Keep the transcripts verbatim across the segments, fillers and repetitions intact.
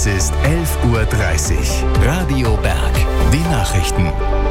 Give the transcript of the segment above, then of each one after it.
Es ist elf Uhr dreißig. Radio Berg. Die Nachrichten.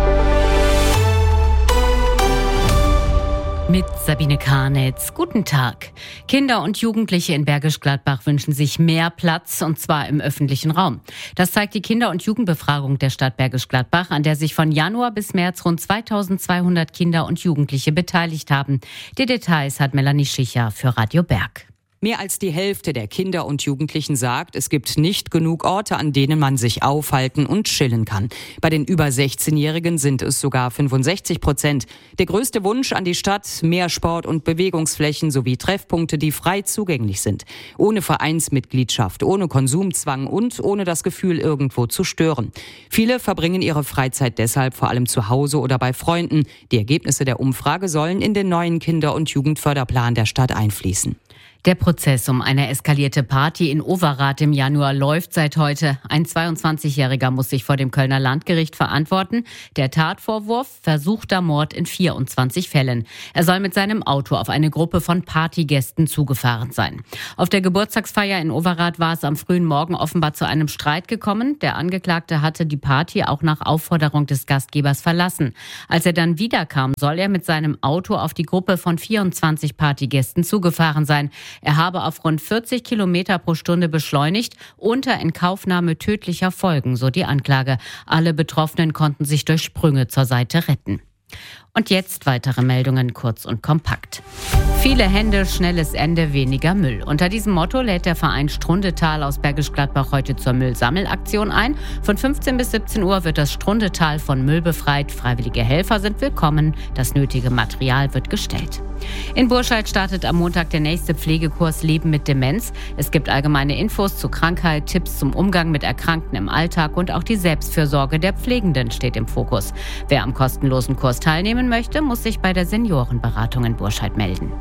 Mit Sabine Karnitz. Guten Tag. Kinder und Jugendliche in Bergisch Gladbach wünschen sich mehr Platz, und zwar im öffentlichen Raum. Das zeigt die Kinder- und Jugendbefragung der Stadt Bergisch Gladbach, an der sich von Januar bis März rund zweitausendzweihundert Kinder und Jugendliche beteiligt haben. Die Details hat Melanie Schicher für Radio Berg. Mehr als die Hälfte der Kinder und Jugendlichen sagt, es gibt nicht genug Orte, an denen man sich aufhalten und chillen kann. Bei den über sechzehnjährigen sind es sogar fünfundsechzig Prozent. Der größte Wunsch an die Stadt: mehr Sport- und Bewegungsflächen sowie Treffpunkte, die frei zugänglich sind. Ohne Vereinsmitgliedschaft, ohne Konsumzwang und ohne das Gefühl, irgendwo zu stören. Viele verbringen ihre Freizeit deshalb vor allem zu Hause oder bei Freunden. Die Ergebnisse der Umfrage sollen in den neuen Kinder- und Jugendförderplan der Stadt einfließen. Der Prozess um eine eskalierte Party in Overath im Januar läuft seit heute. Ein zweiundzwanzigjähriger muss sich vor dem Kölner Landgericht verantworten. Der Tatvorwurf: versuchter Mord in vierundzwanzig Fällen. Er soll mit seinem Auto auf eine Gruppe von Partygästen zugefahren sein. Auf der Geburtstagsfeier in Overath war es am frühen Morgen offenbar zu einem Streit gekommen. Der Angeklagte hatte die Party auch nach Aufforderung des Gastgebers verlassen. Als er dann wiederkam, soll er mit seinem Auto auf die Gruppe von vierundzwanzig Partygästen zugefahren sein. Er habe auf rund vierzig Kilometer pro Stunde beschleunigt, unter Inkaufnahme tödlicher Folgen, so die Anklage. Alle Betroffenen konnten sich durch Sprünge zur Seite retten. Und jetzt weitere Meldungen, kurz und kompakt. Viele Hände, schnelles Ende, weniger Müll. Unter diesem Motto lädt der Verein Strundetal aus Bergisch Gladbach heute zur Müllsammelaktion ein. Von fünfzehn bis siebzehn Uhr wird das Strundetal von Müll befreit. Freiwillige Helfer sind willkommen. Das nötige Material wird gestellt. In Burscheid startet am Montag der nächste Pflegekurs Leben mit Demenz. Es gibt allgemeine Infos zur Krankheit, Tipps zum Umgang mit Erkrankten im Alltag und auch die Selbstfürsorge der Pflegenden steht im Fokus. Wer am kostenlosen Kurs teilnehmen möchte, muss sich bei der Seniorenberatung in Burscheid melden.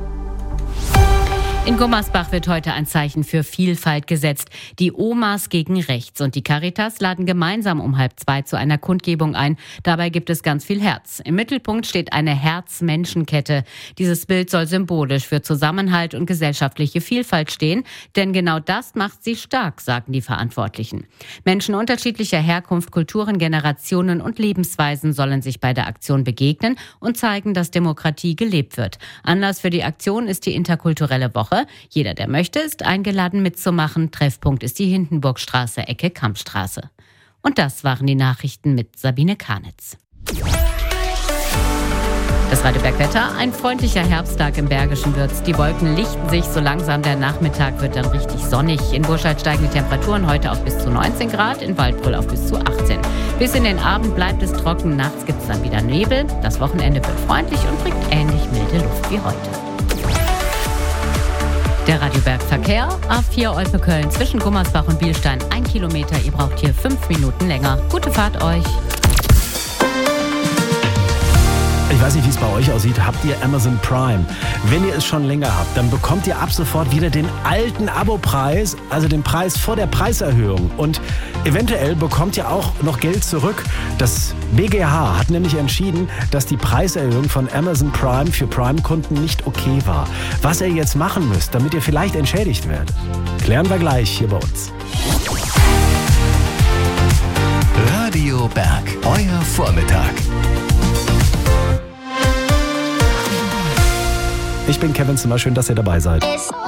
In Gummersbach wird heute ein Zeichen für Vielfalt gesetzt. Die Omas gegen Rechts und die Caritas laden gemeinsam um halb zwei zu einer Kundgebung ein. Dabei gibt es ganz viel Herz. Im Mittelpunkt steht eine Herz-Menschenkette. Dieses Bild soll symbolisch für Zusammenhalt und gesellschaftliche Vielfalt stehen, denn genau das macht sie stark, sagen die Verantwortlichen. Menschen unterschiedlicher Herkunft, Kulturen, Generationen und Lebensweisen sollen sich bei der Aktion begegnen und zeigen, dass Demokratie gelebt wird. Anlass für die Aktion ist die interkulturelle Woche. Jeder, der möchte, ist eingeladen mitzumachen. Treffpunkt ist die Hindenburgstraße, Ecke Kampstraße. Und das waren die Nachrichten mit Sabine Karnitz. Das Radio Berg Wetter: ein freundlicher Herbsttag im Bergischen Würz. Die Wolken lichten sich so langsam, der Nachmittag wird dann richtig sonnig. In Burscheid steigen die Temperaturen heute auf bis zu neunzehn Grad, in Waldbröl auf bis zu achtzehn. Bis in den Abend bleibt es trocken, nachts gibt es dann wieder Nebel. Das Wochenende wird freundlich und bringt ähnlich milde Luft wie heute. Der Radio Berg Verkehr: A vier Olpe-Köln zwischen Gummersbach und Bielstein ein Kilometer. Ihr braucht hier fünf Minuten länger. Gute Fahrt euch. Ich weiß nicht, wie es bei euch aussieht. Habt ihr Amazon Prime? Wenn ihr es schon länger habt, dann bekommt ihr ab sofort wieder den alten Abopreis, also den Preis vor der Preiserhöhung. Und eventuell bekommt ihr auch noch Geld zurück. Das B G H hat nämlich entschieden, dass die Preiserhöhung von Amazon Prime für Prime-Kunden nicht okay war. Was ihr jetzt machen müsst, damit ihr vielleicht entschädigt werdet, klären wir gleich hier bei uns. Radio Berg, euer Vormittag. Ich bin Kevin Zimmer, schön, dass ihr dabei seid.